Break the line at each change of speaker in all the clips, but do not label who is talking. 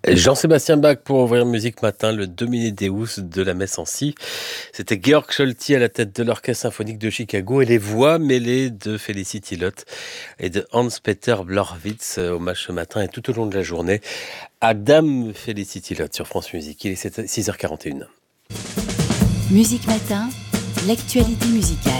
Jean-Sébastien Bach pour ouvrir Musique Matin, le Domine Deus de la messe en si. C'était Georg Scholti à la tête de l'Orchestre symphonique de Chicago et les voix mêlées de Felicity Lott et de Hans-Peter Blorwitz. Hommage ce matin et tout au long de la journée à Dame Felicity Lott sur France Musique. Il est 6h41.
Musique Matin, l'actualité musicale.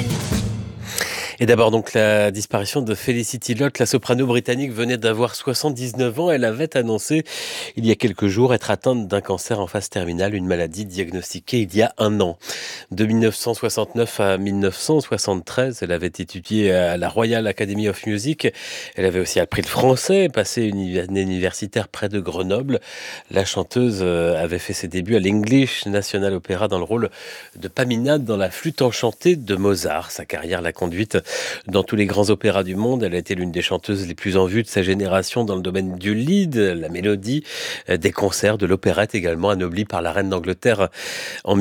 Et d'abord donc la disparition de Felicity Lott, la soprano britannique venait d'avoir 79 ans. Elle avait annoncé il y a quelques jours être atteinte d'un cancer en phase terminale, une maladie diagnostiquée il y a un an. De 1969 à 1973, elle avait étudié à la Royal Academy of Music. Elle avait aussi appris le français, passé une année universitaire près de Grenoble. La chanteuse avait fait ses débuts à l'English National Opera dans le rôle de Paminade dans la flûte enchantée de Mozart. Sa carrière l'a conduite dans tous les grands opéras du monde. Elle a été l'une des chanteuses les plus en vue de sa génération dans le domaine du lead, la mélodie, des concerts, de l'opérette également, anoblie par la reine d'Angleterre. En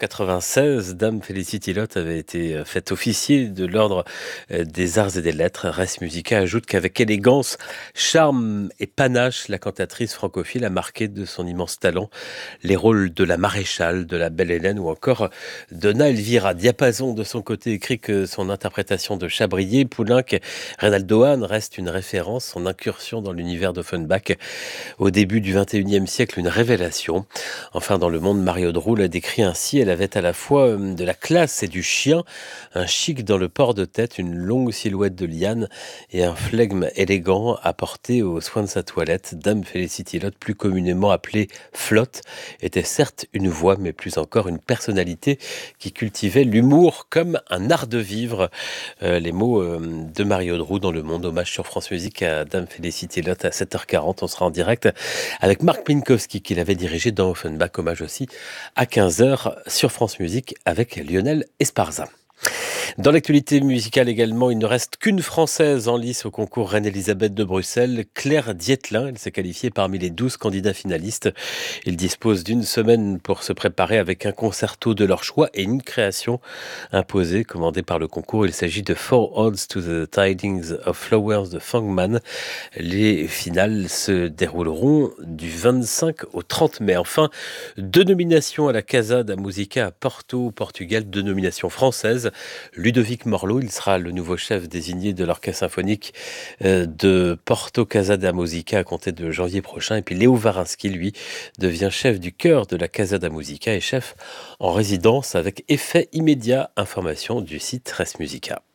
1996, Dame Felicity Lott avait été faite officier de l'ordre des arts et des lettres. Res Musica ajoute qu'avec élégance, charme et panache, la cantatrice francophile a marqué de son immense talent les rôles de la maréchale, de la belle Hélène ou encore Donna Elvira. Diapason de son côté écrit que son interprétation de Chabrier, Poulenc, Reynaldo Hahn reste une référence. Son incursion dans l'univers d'Offenbach au début du XXIe siècle, une révélation. Enfin, dans Le Monde, Mario Drouet l'a décrit ainsi: elle avait à la fois de la classe et du chien, un chic dans le port de tête, une longue silhouette de liane et un flegme élégant apporté aux soins de sa toilette. Dame Felicity Lott, plus communément appelée Flotte, était certes une voix, mais plus encore une personnalité qui cultivait l'humour comme un art de vivre. Les mots de Mario Drouet dans Le Monde. Hommage sur France Musique à Dame Felicity Lott à 7h40. On sera en direct avec Marc Minkowski qui l'avait dirigé dans Offenbach. Hommage aussi à 15h sur France Musique avec Lionel Esparza. Dans l'actualité musicale également, il ne reste qu'une Française en lice au concours Reine-Elisabeth de Bruxelles, Claire Dietlin. Elle s'est qualifiée parmi les 12 candidats finalistes. Ils disposent d'une semaine pour se préparer avec un concerto de leur choix et une création imposée, commandée par le concours. Il s'agit de Four Odes to the Tidings of Flowers de Fangman. Les finales se dérouleront du 25 au 30 mai. Enfin, 2 nominations à la Casa da Musica à Porto, Portugal, 2 nominations françaises. Ludovic Morlot, il sera le nouveau chef désigné de l'Orchestre symphonique de Porto Casa da Musica à compter de janvier prochain. Et puis Léo Warinski, lui, devient chef du chœur de la Casa da Musica et chef en résidence avec effet immédiat. Information du site Res Musica.